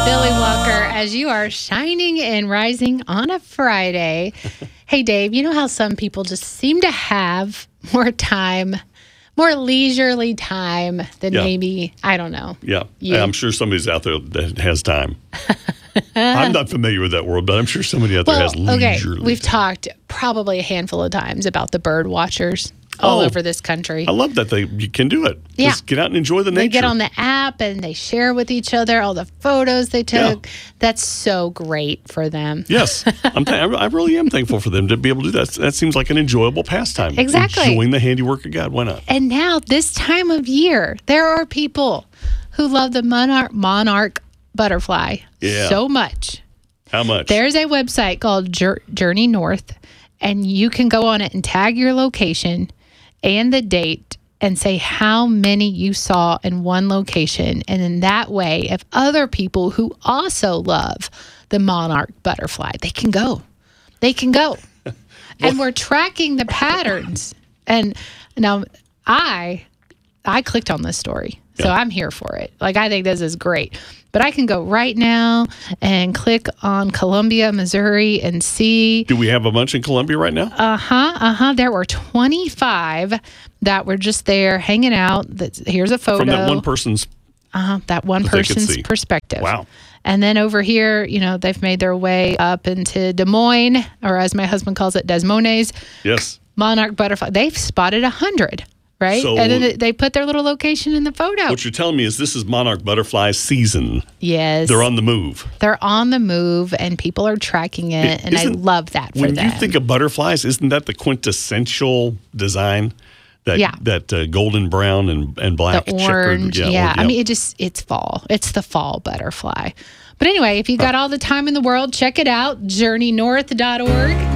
Billy Walker, as you are shining and rising on a Friday. Hey, Dave, you know how some people just seem to have more time, more leisurely time than maybe, I don't know. Yeah. I'm sure somebody's out there that has time. I'm not familiar with that world, but I'm sure somebody out there has leisurely we've time. talked probably a handful of times about the bird watchers all over this country. I love that you can do it. Yeah. Just get out and enjoy the nature. They get on the app and they share with each other all the photos they took. Yeah. That's so great for them. Yes. I really am thankful for them to be able to do that. That seems like an enjoyable pastime. Exactly. Enjoying the handiwork of God. Why not? And now, this time of year, there are people who love the monarch butterfly so much. How much? There's a website called Journey North, and you can go on it and tag your location and the date and say how many you saw in one location. And in that way, if other people who also love the monarch butterfly, they can go. They can go. And we're tracking the patterns. And now I clicked on this story, so I'm here for it. Like, I think this is great. But I can go right now and click on Columbia, Missouri, and see. Do we have a bunch in Columbia right now? There were 25 that were just there hanging out. Here's a photo. From that one person's perspective. Wow. And then over here, they've made their way up into Des Moines, or as my husband calls it, Des Moines. Yes. Monarch butterfly. They've spotted 100. Right? So, and then they put their little location in the photo. What you're telling me is this is monarch butterfly season. Yes. They're on the move. They're on the move, and people are tracking it, and I love that for them. When you think of butterflies, isn't that the quintessential design? That golden brown and black. The orange. Checkered, I mean, it's fall. It's the fall butterfly. But anyway, if you got all the time in the world, check it out, journeynorth.org.